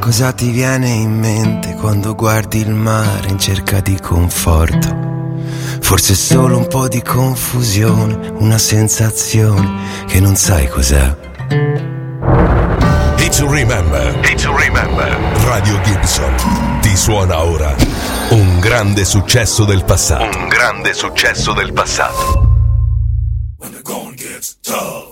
Cosa ti viene in mente quando guardi il mare in cerca di conforto? Forse solo un po' di confusione, una sensazione che non sai cos'è. Hit to remember. Hit to remember. Radio Gibson ti suona ora un grande successo del passato. Un grande successo del passato. When the going gets tough.